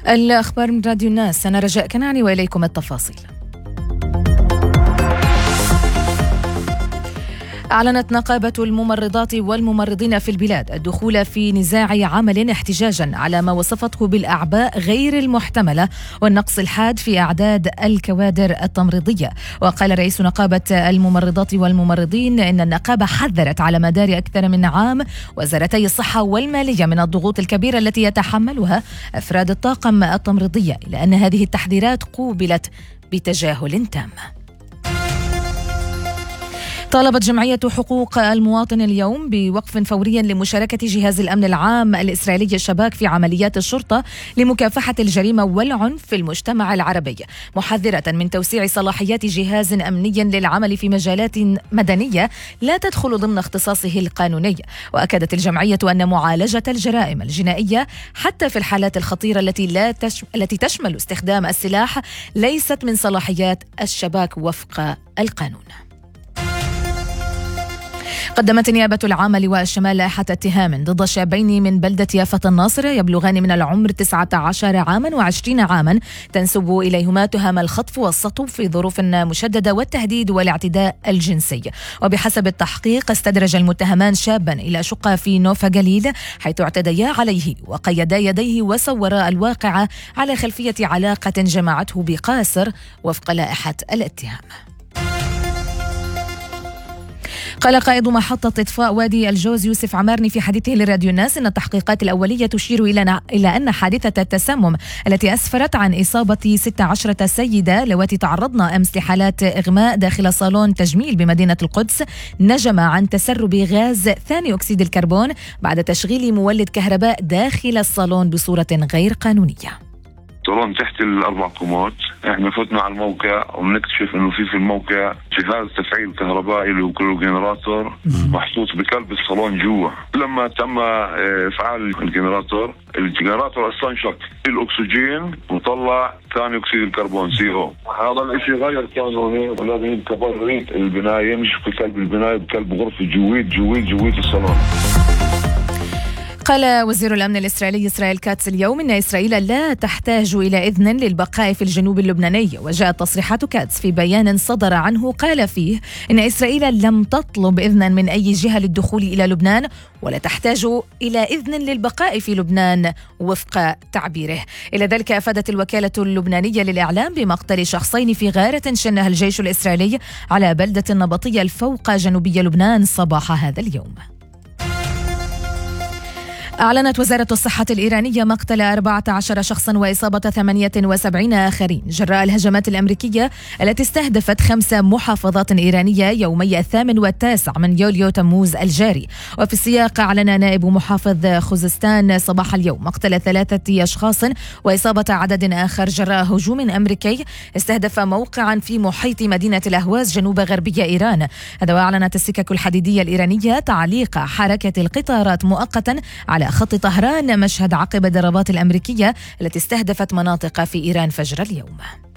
الأخبار من راديو الناس، أنا رجاء كنعاني وإليكم التفاصيل. أعلنت نقابة الممرضات والممرضين في البلاد الدخول في نزاع عمل احتجاجا على ما وصفته بالأعباء غير المحتملة والنقص الحاد في أعداد الكوادر التمريضية. وقال رئيس نقابة الممرضات والممرضين إن النقابة حذرت على مدار أكثر من عام وزارتي الصحة والمالية من الضغوط الكبيرة التي يتحملها أفراد الطاقم التمريضية، إلا أن هذه التحذيرات قوبلت بتجاهل تام. طالبت جمعية حقوق المواطن اليوم بوقف فوري لمشاركة جهاز الأمن العام الإسرائيلي الشباك في عمليات الشرطة لمكافحة الجريمة والعنف في المجتمع العربي، محذرة من توسيع صلاحيات جهاز أمني للعمل في مجالات مدنية لا تدخل ضمن اختصاصه القانوني. وأكدت الجمعية أن معالجة الجرائم الجنائية حتى في الحالات الخطيرة التي تشمل استخدام السلاح ليست من صلاحيات الشباك وفق القانون. قدمت النيابة العامة لواء الشمال لائحة اتهام ضد شابين من بلدة يافا الناصر يبلغان من العمر 19 عاما و20 عاما تنسب إليهما تهم الخطف والسطو في ظروف مشددة والتهديد والاعتداء الجنسي. وبحسب التحقيق استدرج المتهمان شابا إلى شقة في نوفا جليل حيث اعتديا عليه وقيدا يديه وصورا الواقعة على خلفية علاقة جمعته بقاسر وفق لائحة الاتهام. قال قائد محطة إطفاء وادي الجوز يوسف عمارني في حديثه لراديو الناس إن التحقيقات الأولية تشير إلى أن حادثة التسمم التي أسفرت عن إصابة 16 سيدة لواتي تعرضن أمس لحالات إغماء داخل صالون تجميل بمدينة القدس نجم عن تسرب غاز ثاني أكسيد الكربون بعد تشغيل مولد كهرباء داخل الصالون بصورة غير قانونية. صالون تحت ال4 كومات، احنا فتنا على الموقع وبنكتشف انه في الموقع جهاز تفعيل كهربائي اللي هو كله جنراتور محطوط بقلب الصالون جوا. لما تم افعال الجنراتور اصلا شك الاكسجين وطلع ثاني اكسيد الكربون CO. هذا الاشي غير قانوني ولازم يتبرد البنايه مش في قلب البنايه، بقلب غرفه جويد الصالون. قال وزير الأمن الإسرائيلي إسرائيل كاتس اليوم إن إسرائيل لا تحتاج إلى إذن للبقاء في الجنوب اللبناني. وجاءت تصريحات كاتس في بيان صدر عنه قال فيه إن إسرائيل لم تطلب إذنا من أي جهة للدخول إلى لبنان ولا تحتاج إلى إذن للبقاء في لبنان وفق تعبيره. إلى ذلك أفادت الوكالة اللبنانية للإعلام بمقتل شخصين في غارة شنها الجيش الإسرائيلي على بلدة نبطية الفوق جنوبي لبنان صباح هذا اليوم. أعلنت وزارة الصحة الإيرانية مقتل 14 شخصا وإصابة 78 آخرين جراء الهجمات الأمريكية التي استهدفت 5 محافظات إيرانية يومي 8 و9 من يوليو تموز الجاري. وفي السياق أعلن نائب محافظ خوزستان صباح اليوم مقتل 3 أشخاص وإصابة عدد آخر جراء هجوم أمريكي استهدف موقعا في محيط مدينة الأهواز جنوب غربية إيران. هذا وأعلنت السكك الحديدية الإيرانية تعليق حركة القطارات مؤقتا على خط طهران مشهد عقب الضربات الأمريكية التي استهدفت مناطق في إيران فجر اليوم.